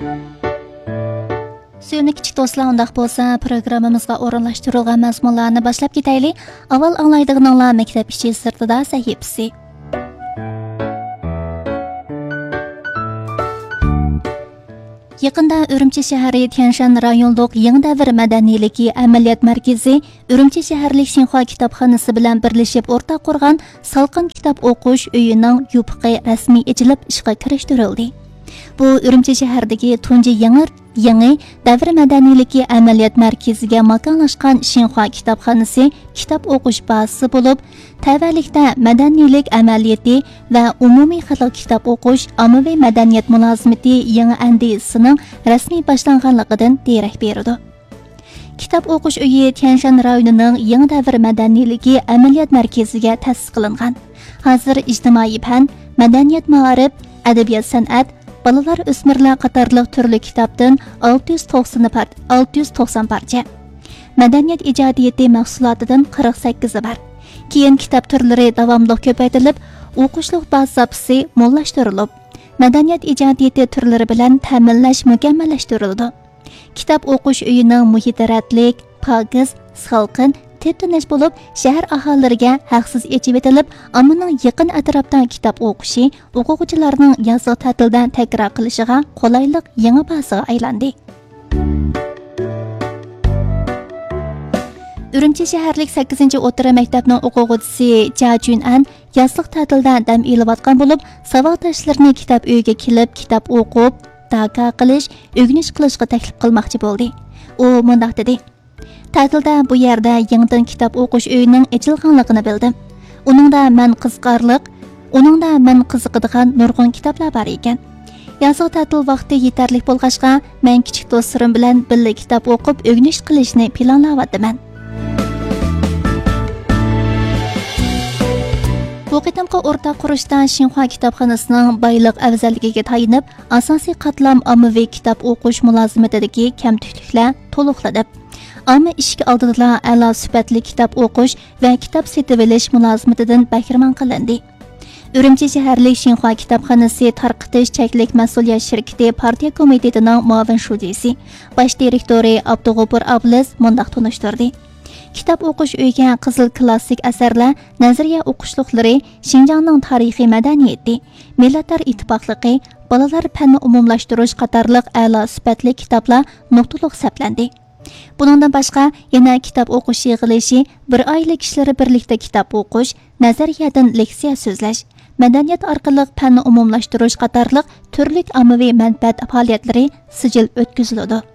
Suyumli kichik do'stlar, undaq bo'lsa, programmamizga o'rinlashtirilgan mazmunlarni boshlab ketaylik. Avval anglaydiganlar maktab ichi sirtida sahifasi. Yaqında Ürümçi shahri Tianshan rayonluq Yangi davr madaniyligi amaliyot markazi Ürümçi shaharlik Xinhua kitobxonasi bilan birlashib o'rtaq qurgan Salqin kitob o'qish uyining yupiqi rasmiy ochilib ishga kirishtirildi. Bu Ürümçi shahridagi tunji yangi davr madaniyligi amaliyot markaziga makonlashgan Xinhua kitobxonasi kitob o'qish bazasi bo'lib, tavallikda madaniylik amaliyoti va umumiy xalq kitob o'qish ommaviy madaniyat mulozimati yangi andisining rasmiy boshlanganligidan darak berdi. Kitob o'qish uyi Tianshan rayonining yangi davr madaniyligi amaliyot markaziga ta'sis qilingan. Hozir ijtimoiy fan, madaniyat, ma'rif, adabiyot, san'at, balalar o'smirlar qatorliq turli kitobdan 690 parcha, madaniyat ijodiyati mahsulotidan 48 bor. Keyin kitob turlari davomli ko'paytirilib, o'qishliq baz zapisi mo'llashtirilib, madaniyat ijodiyati turlari bilan ta'minlash mukammallashtirildi. Kitob o'qish uyining muhiti ratlik, pokiz, salqin, tep-tinish bo'lib, shahar aholilariga haqsiz echib etilib, ammoning yaqin atrofdan kitob o'qishi o'quvchilarning yozgi ta'tildan takror qilishiga qulaylik yangi basiga aylandi. Ürümçi shaharlik 8-o'rta maktabning o'quvchisi Ja Junan yozlik ta'tildan dam olayotgan bo'lib, savodoshlarini kitob uyiga kelib, kitob o'qib, daqa qilish, o'rganish qilishga taklif qilmoqchi bo'ldi. U mundaq dedi: "Ta'tilda bu yerda yangidan kitob o'qish uyining ochilganligini bildim. Uningda men qiziqadigan nurg'un kitoblar bor ekan. Yozgi ta'til vaqti yetarli bo'lg'achqa, men kichik do'stlarim bilan birga kitob o'qib, o'rganish qilishni planlayapman." Bu qitimqi o'rtaq qurishda Xinhua kitobxonasining boyliq afzalligiga tayinib, asosiy qatlam ommaviy kitob o'qish mulozimatidagi kamchiliklar to'liqlanib, ammo ishga oldida a'lo sifatli kitob o'qish va kitob sotib olish mulozimatidan bahramand qilindi. Ürümçi shaharlik Xinhua kitobxonasi tarqitish cheklik mas'uliyat shirkati partiya komitetining muavin shudisi, bosh direktori Abdug'ofur Ablis mundaq tunishtirdi. Kitob o'qish uyiga qizil klassik asarlar, nazariya o'qishliqlari, Xinjiangning tarixiy madaniyati, millatlar ittifoqligi, bolalar fanni umumlashtirish qatorliq a'lo sifatli kitoblar nuqtaliq saplandi. Buningdan boshqa yana kitob o'qish yig'ilishi, bir oila kishilari birlikda kitob o'qish, nazariyadan leksiya so'zlash, madaniyat orqali fanni umumlashtirish qatorliq turli ommaviy manfaat faoliyatlari sijil o'tkaziladi.